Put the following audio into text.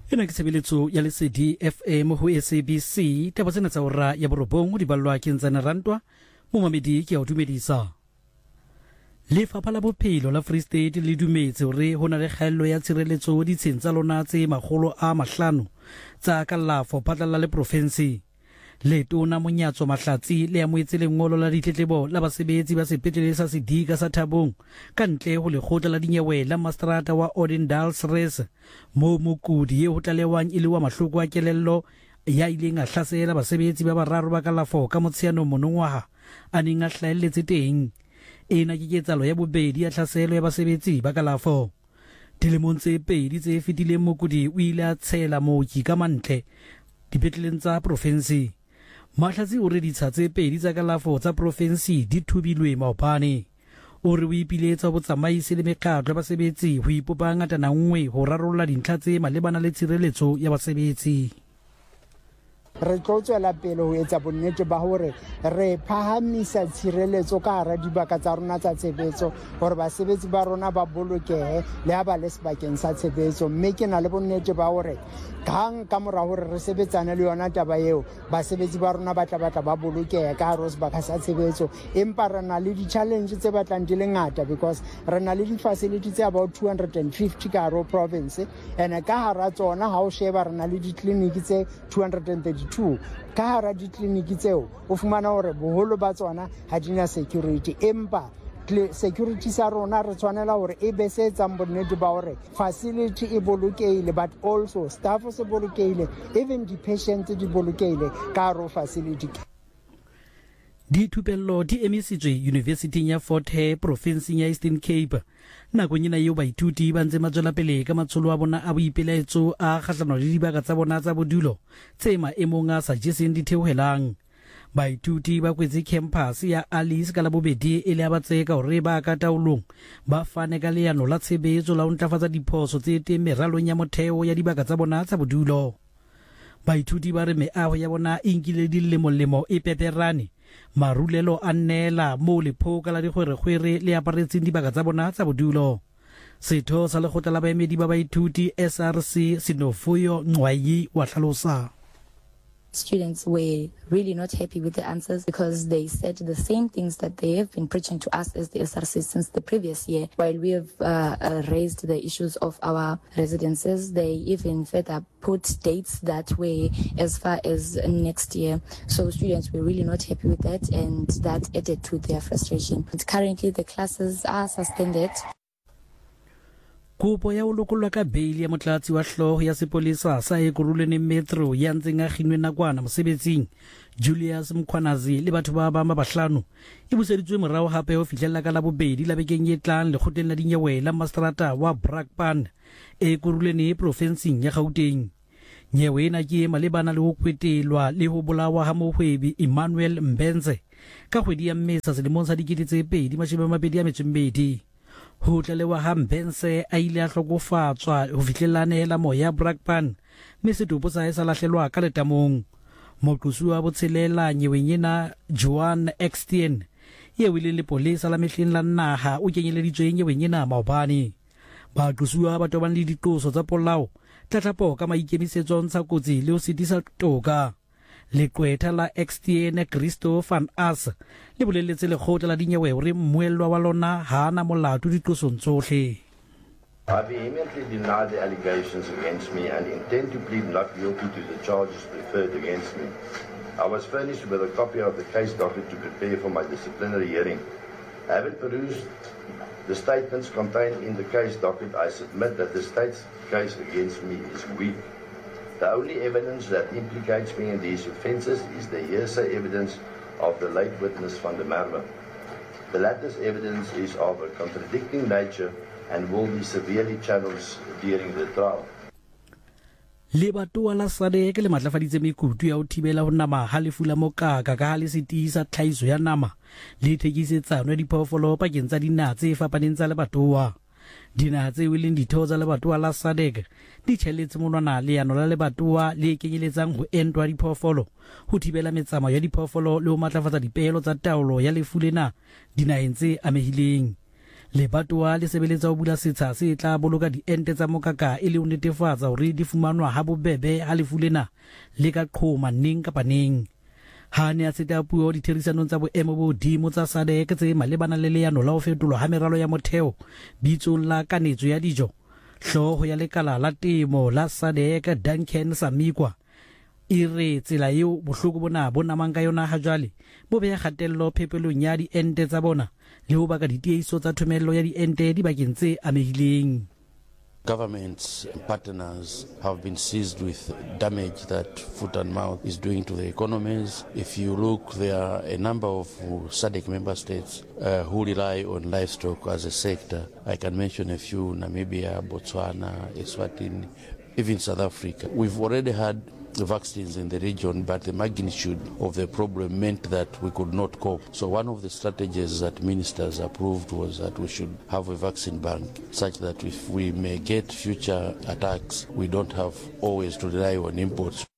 Ena ke tshebeletso ya Lesedi FM ho SABC taba tsena tsa ora ya borobong ho di ballwa ke Ntsana Rantwa mo mamedi ke a o dumedisa. Lefapha la Bophelo la Free State le dumetse hore ho na le kgaello ya tshireletso ditsheng tsa lona tse 500 tsa kalafo phatlalla le province. Letona Monyatso Mahlatsi le amoetse lengolo la ditletlebo la basebetsi ba sepetlele sa Sedika sa Thabong ka ntle ho lekgotla la dinyewe la Mastrata wa Odendaalsrus mo mokudi ye ho tlalewang e le wa mahloko a kelello ya ileng a hlasela basebetsi ba bararo ba kalafo ka Motsheanong monongwaha a neng a hlaelletse teng. Ena ke ketsalo ya bobedi ya hlaselo ya basebetsi ba kalafo. Dilemong tse pedi tse fetileng mokudi o ile a tshela mooki ka mantle dipetleleng tsa province. Mahlatsi o re ditsha tse pedi tsa kalafo tsa province di thubilwe maopane. O re o ipiletsa botsamaisi le mekgatlo ya basebetsi ho ipopa ngatana nngwe ho rarolla dintlha tse malebana le tshireletso ya basebetsi. Re tlo tswela pele ho etsa bonnete ba hore re phahamisa tshireletso ka hara dibaka tsa rona tsa tshebetso hore basebetsi ba rona ba bolokehe le ha ba le sebakeng sa tshebetso, mme ke na le bonnete ba hore hang ka mora hore re sebetsane le yona taba eo basebetsi ba rona ba tla ba bolokehe ka hara sebaka sa tshebetso. Empa re na le di-challenge tse batlang di le ngata because re na le di-facility tse about 250 ka hara province, and ka hara tsona ha o sheba re na le ditleliniki tse 232. Ka hara ditleliniki tseo o fumana hore boholo ba tsona ha di na security, empa security sa rona re tshwanela hore e be se etsang bonnete ba hore facility e bolokehile but also staff se bolokehile, even the patient di bolokehile ka hara facility. Dithupello di emisitswe University ya Fort Hare provinseng ya Eastern Cape nakong ena eo baithuti ba ntse matswela pele ka matsholo a bona a boipelaetso a kgahlano le dibaka tsa bona tsa bodulo tse maemong a sa jeseng ditheohelang. Baithuti ba kwetse campus ya Alice ka Labobedi e le a batseka hore ba ka taolong ba fane ka leano la tshebetso la ho ntlafatsa diphoso tse teng meralong ya motheo ya dibaka tsa bona tsa bodulo. Baithuti ba re meaho ya bona e nkile dilemo e peperane, marulelo a nnela mo lephoka la dikgwerekgwere le aparetseng dibaka tsa bona tsa bodulo. Setho sa lekgotla la baemedi ba baithuti SRC Sinofuyo Ncwayi wa hlalosa. Students were really not happy with the answers because they said the same things that they have been preaching to us as the SRC since the previous year. While we have raised the issues of our residences, they even further put dates that were as far as next year. So students were really not happy with that, and that added to their frustration. But currently the classes are suspended. Kopo ya olokolwa ka bail ya motlatsi wa hloho ya sepolesa sa Ekurhuleni Metro ya ntseng a kginwe nakwana mosebetsing Julius Mkhwanazi le batho ba bang ba bahlano e buseditswe morao hape ho fihlella ka Labobedi la bekeng e tlang lekgotleng la dinyewe la Mastrata wa Brakpan Ekurhuleni provinseng ya Gauteng. Nyewe ena ke malebana le ho kwetelwa le ho bolawa ha mohwebi Emmanuel Mbenze ka kgwedi ya Mmesa selemong sa 2022. Ho tlalewa ha Mbenze a ile a hlokofatswa ho fihlella nehela moya Brakpan mme setopo sa sa lahlelwa ka letamong. Moqosuwa botshelela nyewenyena Joan Extien ye wile le polisa la mehleng la naha o kenyeleditswe nyewenyena maobane. Baqosuwa ba tobana le diqoso tsa polao tlatlapo ka maikemisetso ntsha kotsi le ho sitisa toka. Leqwetha la Extien Christo van As le boleletse lekgotla la dinyewe hore mmuellwa wa lona ha ana molato diqosong tsohle. I vehemently deny the allegations against me and intend to plead not guilty to the charges preferred against me. I was furnished with a copy of the case docket to prepare for my disciplinary hearing. Having perused the statements contained in the case docket, I submit that the state's case against me is weak. The only evidence that implicates me in these offences is the hearsay evidence of the late witness van der Merwe. The latter's evidence is of a contradicting nature and will be severely challenged during the trial. Lebatoa la SADC le matlafaditse mekutu ya ho thibela ho nama ha lefu la mokaka ka ha le setisa tlhaiso ya nama le thekisetsano ya diphoofolo pakeng tsa dinaha tse fapaneng tsa lebatoa. Dinaha tse wileng ditho tsa lebatoa la SADC di tshelletse monwana leano la lebatoa le kenyeletsang ho entwa diphoofolo ho thibela metsamao ya diphoofolo le ho matlafatsa dipehelo tsa taolo ya lefu lena dinaheng tse amehileng. lebatowa le sebeletsa ho bula setsha se tla boloka diente tsa mokaka e le ho netefatsa hore di fumanwa ha bobebe ha lefu lena le ka qhoma neng kapa neng. Ha ne a tsetsa puo ditherisanong tsa boemo bo hodimo tsa SADC tse malebana le leano la ho fetolwa ha meralo ya motheo bitsong la kanetso ya dijo, hlooho ya lekala la temo la SADC Duncan Samikwa e re tsela eo bohloko bona bo namang ka yona ha jwale bo beha kgatello phepelong ya diente tsa bona le ho baka ditiehiso tsa thomello ya diente dibakeng tse amehileng. Governments and partners have been seized with damage that foot and mouth is doing to the economies. If you look, there are a number of SADC member states who rely on livestock as a sector. I can mention a few: Namibia, Botswana, Eswatini, even South Africa. We've already had vaccines in the region, but the magnitude of the problem meant that we could not cope. So one of the strategies that ministers approved was that we should have a vaccine bank, such that if we may get future attacks, we don't have always to rely on imports.